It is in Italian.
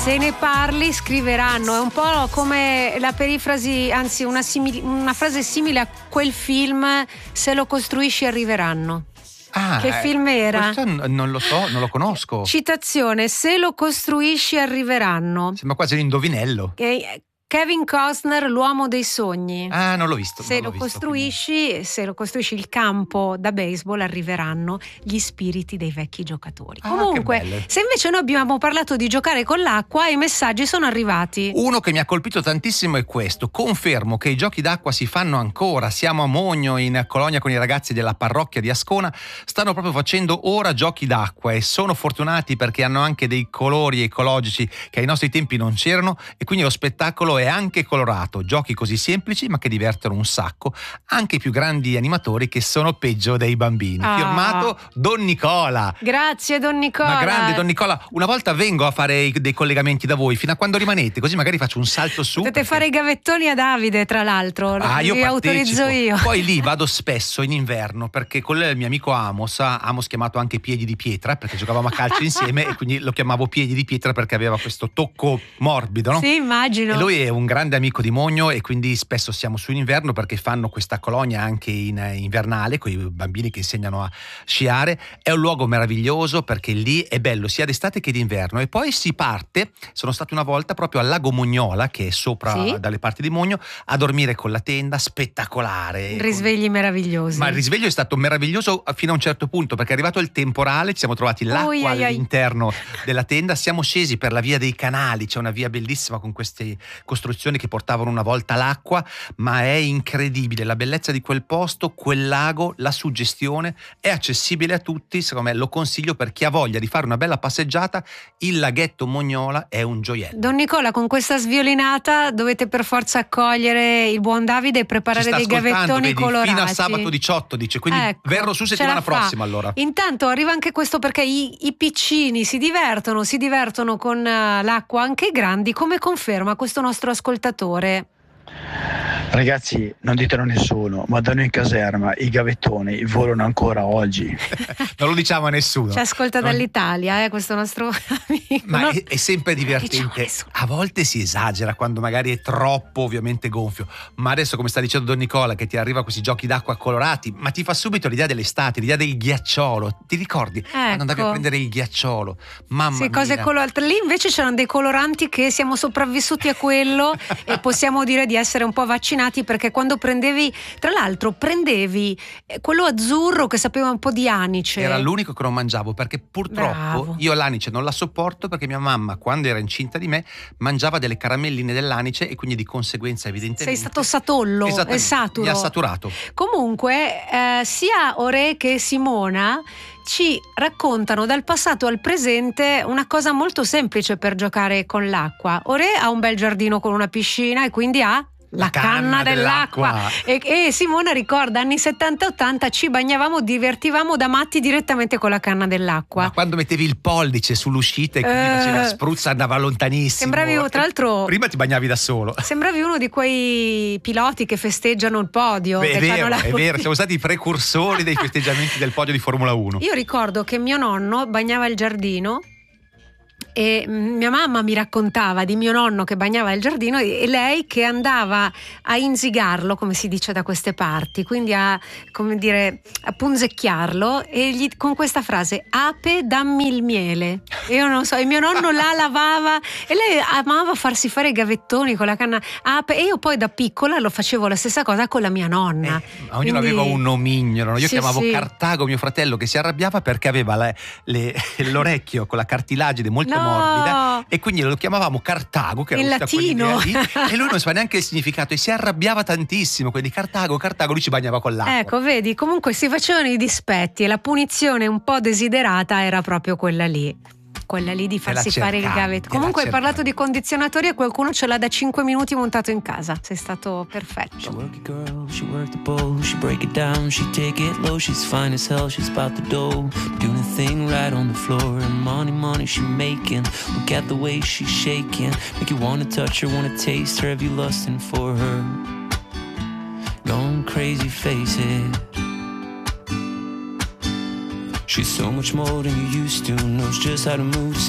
Se ne parli scriveranno, è un po' come la perifrasi, anzi una frase simile a quel film Se lo costruisci arriveranno. Che film era? Questo non lo so, non lo conosco. Citazione: se lo costruisci arriveranno. Sembra quasi un indovinello. Kevin Costner, L'uomo dei sogni. Non l'ho visto. Se lo costruisci il campo da baseball, arriveranno gli spiriti dei vecchi giocatori. Comunque, se invece noi abbiamo parlato di giocare con l'acqua, i messaggi sono arrivati. Uno che mi ha colpito tantissimo è questo: confermo che i giochi d'acqua si fanno ancora. Siamo a Mogno, in colonia, con i ragazzi della parrocchia di Ascona. Stanno proprio facendo ora giochi d'acqua e sono fortunati perché hanno anche dei colori ecologici che ai nostri tempi non c'erano, e quindi lo spettacolo è anche colorato. Giochi così semplici ma che divertono un sacco anche i più grandi animatori, che sono peggio dei bambini. Firmato Don Nicola. Grazie Don Nicola. Ma grande Don Nicola, una volta vengo a fare dei collegamenti da voi, fino a quando rimanete, così magari faccio un salto su. Potete fare i gavettoni a Davide, tra l'altro. Io vi autorizzo io. Poi lì vado spesso in inverno perché con il mio amico Amos chiamato anche Piedi di Pietra, perché giocavamo a calcio insieme e quindi lo chiamavo Piedi di Pietra perché aveva questo tocco morbido, no? Sì, immagino. E lui è un grande amico di Mogno e quindi spesso siamo su in inverno perché fanno questa colonia anche in invernale con i bambini che insegnano a sciare. È un luogo meraviglioso perché lì è bello sia d'estate che d'inverno, e poi si parte, sono stato una volta proprio al lago Mognola, che è sopra dalle parti di Mogno, a dormire con la tenda, spettacolare. Risvegli meravigliosi. Ma il risveglio è stato meraviglioso fino a un certo punto, perché è arrivato il temporale, ci siamo trovati l'acqua all'interno della tenda, siamo scesi per la via dei canali, c'è una via bellissima con queste costruzioni che portavano una volta l'acqua, ma è incredibile la bellezza di quel posto, quel lago, la suggestione, è accessibile a tutti. Secondo me lo consiglio per chi ha voglia di fare una bella passeggiata. Il laghetto Mognola è un gioiello. Don Nicola, con questa sviolinata dovete per forza accogliere il buon Davide e preparare dei gavettoni colorati fino a sabato 18, dice, quindi verrò su settimana prossima. Allora intanto arriva anche questo, perché i piccini si divertono con l'acqua, anche i grandi, come conferma questo nostro ascoltatore. Ragazzi, non ditelo a nessuno, ma da noi in caserma i gavettoni volano ancora oggi. Non lo diciamo a nessuno. Ci ascolta dall'Italia, questo nostro amico. Ma è sempre divertente. A volte si esagera quando magari è troppo ovviamente gonfio. Ma adesso, come sta dicendo Don Nicola, che ti arriva questi giochi d'acqua colorati, ma ti fa subito l'idea dell'estate, l'idea del ghiacciolo. Ti ricordi? Quando andavi a prendere il ghiacciolo? Mamma mia. Cose colorate. Lì invece c'erano dei coloranti che siamo sopravvissuti a quello e possiamo dire di essere un po' vaccinati, perché quando prendevi quello azzurro che sapeva un po' di anice. Era l'unico che non mangiavo, perché purtroppo io l'anice non la sopporto, perché mia mamma, quando era incinta di me, mangiava delle caramelline dell'anice e quindi di conseguenza evidentemente sei stato satollo e saturo. Mi ha saturato. Comunque sia Ore che Simona ci raccontano dal passato al presente una cosa molto semplice per giocare con l'acqua. Ore ha un bel giardino con una piscina e quindi ha la canna dell'acqua. E Simona ricorda anni 70-80, ci bagnavamo, divertivamo da matti direttamente con la canna dell'acqua. Ma quando mettevi il pollice sull'uscita e quindi facevi la spruzza, andava lontanissimo. Sembravi, tra l'altro, prima ti bagnavi da solo. Sembravi uno di quei piloti che festeggiano il podio. Beh, è vero, siamo stati i precursori dei festeggiamenti del podio di Formula 1. Io ricordo che mio nonno bagnava il giardino e mia mamma mi raccontava di mio nonno che bagnava il giardino e lei che andava a inzigarlo, come si dice da queste parti, quindi a punzecchiarlo, e con questa frase: ape dammi il miele. Io non so, e mio nonno la lavava e lei amava farsi fare i gavettoni con la canna ape, e io poi da piccola lo facevo la stessa cosa con la mia nonna. Ognuno aveva un nomignolo. Io chiamavo Cartago mio fratello, che si arrabbiava perché aveva l'orecchio con la cartilagine molto morbida, e quindi lo chiamavamo Cartago, che era in latino lì, e lui non sapeva neanche il significato e si arrabbiava tantissimo, quindi Cartago, lui ci bagnava con l'acqua. Ecco, vedi, comunque si facevano i dispetti e la punizione un po' desiderata era proprio quella lì di farsi fare il gavetto. Comunque hai parlato di condizionatori e qualcuno ce l'ha da 5 minuti montato in casa. Sei stato perfetto. She work it girl, she work the bowl, she break it down, she take it low, she's fine as hell, she's about the dough, doing a thing right on the floor, and money she making, look at the way she's shaking, make you wanna touch her, wanna taste her, have you lusting for her, going crazy, face it. She's so much more than you used to, knows just how to move.